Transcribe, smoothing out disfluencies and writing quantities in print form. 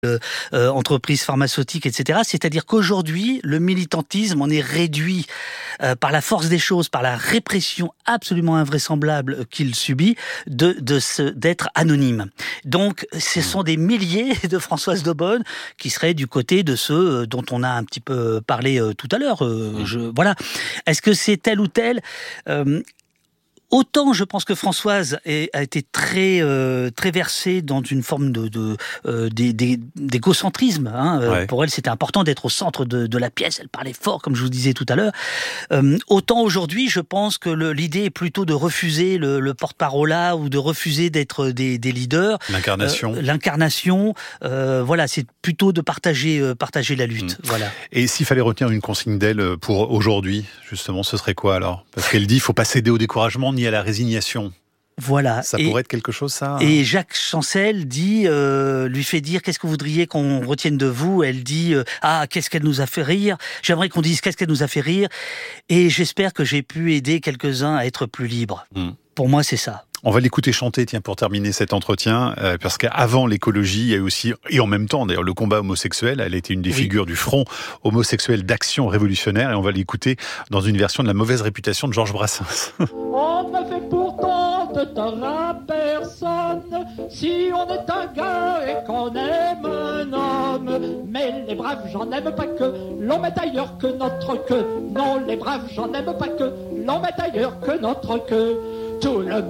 entreprises pharmaceutiques, etc. C'est-à-dire qu'aujourd'hui, le militantisme en est réduit par la force des choses, par la répression absolument invraisemblable qu'il subit, d'être anonyme. Donc, ce sont des milliers de Françoise Daubonne qui seraient du côté de ceux dont on a un petit peu parlé tout à l'heure. Voilà. Est-ce que c'est tel ou tel Autant je pense que Françoise a été très versée dans une forme d'égocentrisme. Ouais. Pour elle, c'était important d'être au centre de la pièce. Elle parlait fort, comme je vous disais tout à l'heure. Autant aujourd'hui, je pense que l'idée est plutôt de refuser le porte-parole ou de refuser d'être des leaders. L'incarnation. Voilà, c'est plutôt de partager la lutte. Voilà. Et s'il fallait retenir une consigne d'elle pour aujourd'hui, justement, ce serait quoi alors ? Parce qu'elle dit, il ne faut pas céder au découragement ni à la résignation. Voilà. Ça pourrait être quelque chose, ça. Et Jacques Chancel lui fait dire, qu'est-ce que vous voudriez qu'on retienne de vous ? Elle dit, qu'est-ce qu'elle nous a fait rire ? J'aimerais qu'on dise, qu'est-ce qu'elle nous a fait rire ? Et j'espère que j'ai pu aider quelques-uns à être plus libres. Pour moi, c'est ça. On va l'écouter chanter, pour terminer cet entretien, parce qu'avant l'écologie, il y a eu aussi, et en même temps d'ailleurs, le combat homosexuel. Elle était une des figures du front homosexuel d'action révolutionnaire, et on va l'écouter dans une version de La mauvaise réputation de Georges Brassens. On ne fait pourtant de tort à personne si on est un gars et qu'on aime un homme. Mais les braves, j'en aime pas que l'on mette ailleurs que notre queue. Non, les braves, j'en aime pas que l'on mette ailleurs que notre queue. Tout le